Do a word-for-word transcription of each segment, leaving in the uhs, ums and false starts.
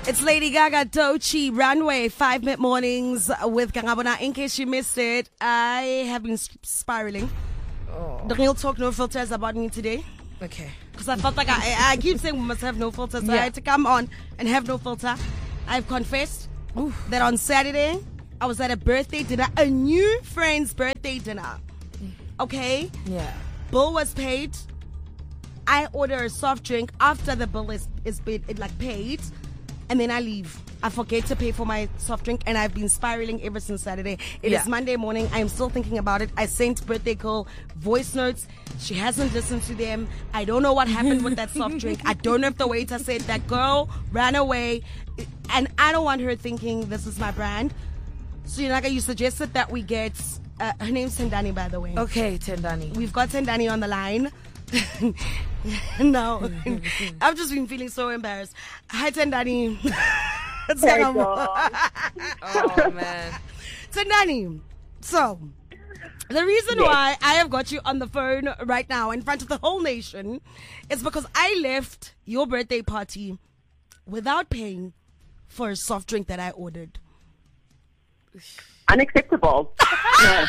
It's Lady Gaga, Doechii, Runway, five minute mornings with Kangabona. In case you missed it, I have been spiraling. Oh. The real talk, no filters about me today. Okay. Because I felt like I, I keep saying we must have no filter, so Yeah. I had to come on and have no filter. I've confessed Oof. that on Saturday, I was at a birthday dinner, a new friend's birthday dinner. Okay? Yeah. Bill was paid. I order a soft drink after the bill is, is paid, it like paid. And then I leave. I forget to pay for my soft drink, and I've been spiraling ever since Saturday. It Yeah. is Monday morning. I am still thinking about it. I sent birthday girl voice notes. She hasn't listened to them. I don't know what happened with that soft drink. I don't know if the waiter said that girl ran away, and I don't want her thinking this is my brand. So, you know, like you suggested that we get uh, her name's Tendani, by the way. Okay, Tendani. We've got Tendani on the line. No, I've just been feeling so embarrassed. Hi, Tendani. It's Hey, kind of- girl. Oh, man. Tendani. So, the reason Yes. why I have got you on the phone right now in front of the whole nation is because I left your birthday party without paying for a soft drink that I ordered. Unacceptable. No.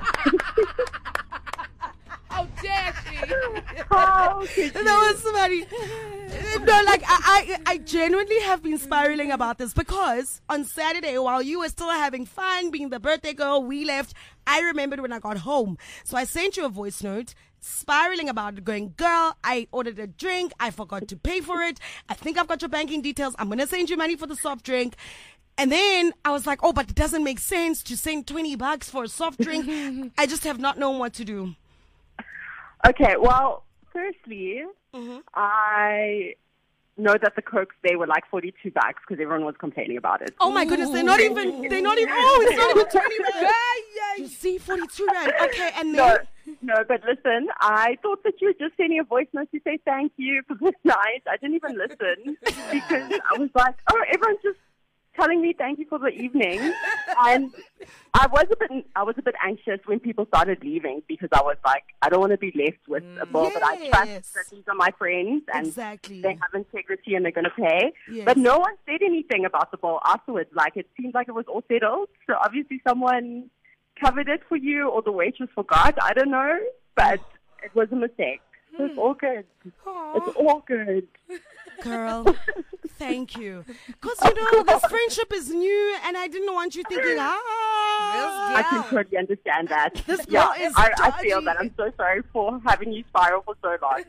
How dare she? How could you? That was somebody. No, like I, I, I genuinely have been spiraling about this because on Saturday, while you were still having fun, being the birthday girl, we left. I remembered when I got home, so I sent you a voice note, spiraling about it, going, "Girl, I ordered a drink. I forgot to pay for it. I think I've got your banking details. I'm gonna send you money for the soft drink." And then I was like, "Oh, but it doesn't make sense to send twenty bucks for a soft drink." I just have not known what to do. Okay, well, firstly, Mm-hmm. I know that the Cokes, they were like forty-two bucks because everyone was complaining about it. Oh my goodness, they're not even, they're not even, oh, it's not even twenty rand. You see, forty-two rand. Okay, and No, then, no, but listen, I thought that you were just sending a voice note to say thank you for good night. I didn't even listen because I was like, oh, everyone's just telling me thank you for the evening. And I was a bit, I was a bit anxious when people started leaving because I was like, I don't want to be left with a bill that I Yes. trust that these are my friends and Exactly. they have integrity and they're going to pay. Yes. But no one said anything about the bill afterwards. Like, it seemed like it was all settled. So obviously someone covered it for you or the waitress forgot. I don't know. But it was a mistake. So it's all good. It's all good. girl, thank you. Because, you know, this friendship is new and I didn't want you thinking, ah. I can totally understand that. This yeah, girl is I, I feel dodgy. that. I'm so sorry for having you spiral for so long.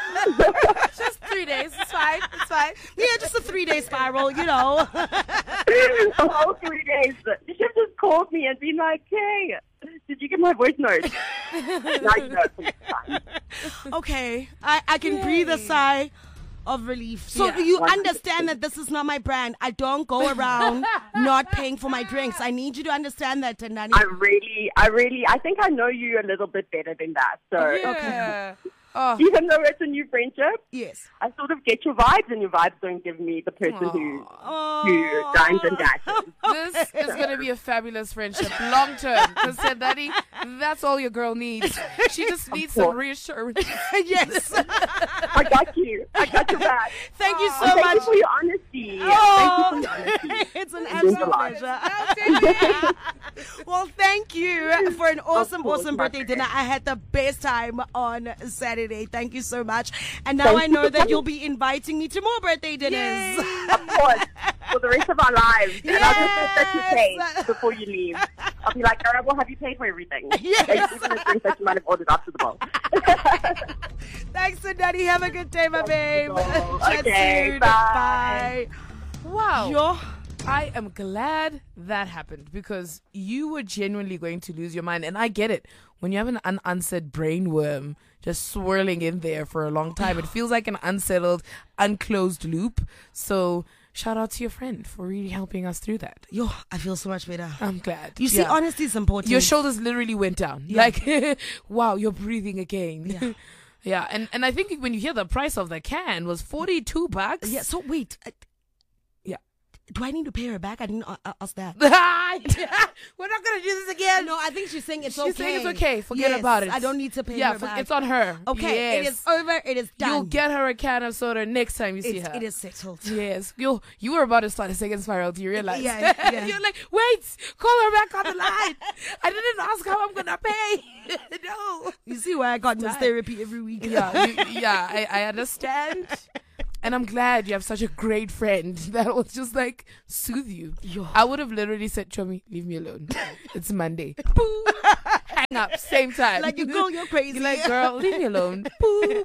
Just three days. It's fine. It's fine. Yeah, just a three-day spiral, you know. The whole three days. You should have just called me and been like, hey, did you get my voice note? Now you know it's fine. Okay, I, I can breathe a sigh of relief. So Yeah. you understand that this is not my brand. I don't go around not paying for my drinks. I need you to understand that, Tendani. I really, I really, I think I know you a little bit better than that. So Yeah. Oh, even though it's a new friendship, Yes. I sort of get your vibes, and your vibes don't give me the person who who dines and dashes. this is going to be a fabulous friendship, long term. Because Tendani, that's all your girl needs. She just needs some course. reassurance. Yes. I got you. I got your back. Thank you so And thank much. you for your honesty. Oh, Thank you for your honesty. it's an It means absolute a lot. pleasure. Well, thank you for an awesome, course, awesome my birthday friend. dinner. I had the best time on Saturday. Thank you so much. And now Thank I you know for that coming. you'll be inviting me to more birthday dinners. Of course, for the rest of our lives. And I'll just hope that you Yes. pay before you leave. I'll be like, all right, well, have you paid for everything? Yes. Like, even the drinks that you might have ordered after the ball. Thanks, Daddy. Have a good day, my babe. so. Chat Okay, soon. bye. Wow. Yo. I am glad that happened because you were genuinely going to lose your mind. And I get it. When you have an unanswered brain worm just swirling in there for a long time, it feels like an unsettled, unclosed loop. So shout out to your friend for really helping us through that. Yo, I feel so much better. I'm glad. You see, Yeah. honesty is important. Your shoulders literally went down. Yeah. Like, wow, you're breathing again. Yeah. Yeah, and, and I think when you hear the price of the can was forty-two bucks. Yeah, so wait. uh, Yeah. Do I need to pay her back? I didn't uh, ask that. We're not gonna do this again. No, I think she's saying it's She's okay. saying it's okay. Forget Yes, about it. I don't need to pay yeah, her for- back. it's on her. Okay, Yes. it is over. It is done. You'll get her a can of soda next time you see It's, her. it is settled. Yes, you you were about to start a second spiral. Do you realize? Yeah, yeah. You're like, wait, call her back on the line. I didn't ask how I'm gonna pay. No. You see why I got this Done. therapy every week? Yeah, you, yeah, I, I understand. And I'm glad you have such a great friend that will just like soothe you. Yo. I would have literally said, Chomi, leave me alone. It's Monday. Boo. Hang up, same time. Like, you girl, you're crazy. You're like, girl, leave me alone. Boo.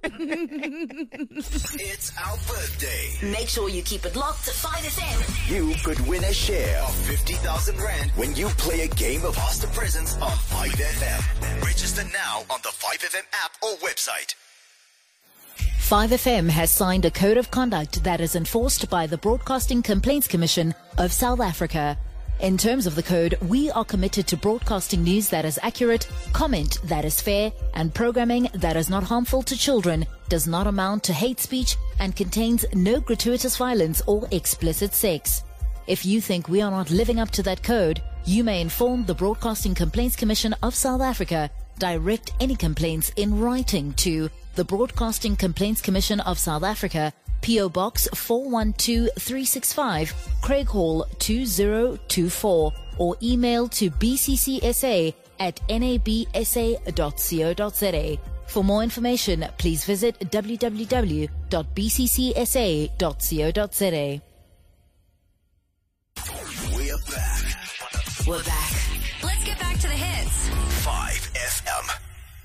It's our birthday. Make sure you keep it locked to five F M. You could win a share of fifty thousand rand when you play a game of Past the Presents on five F M. Register now on the five F M app or website. five F M has signed a code of conduct that is enforced by the Broadcasting Complaints Commission of South Africa. In terms of the code, we are committed to broadcasting news that is accurate, comment that is fair, and programming that is not harmful to children, does not amount to hate speech, and contains no gratuitous violence or explicit sex. If you think we are not living up to that code, you may inform the Broadcasting Complaints Commission of South Africa. Direct any complaints in writing to the Broadcasting Complaints Commission of South Africa, P O Box four one two three six five, Craig Hall two zero two four, or email to b c c s a at n a b s a dot co dot z a. For more information, please visit w w w dot b c c s a dot co dot z a. We're back. We're back. Let's get back to the hits. five F M.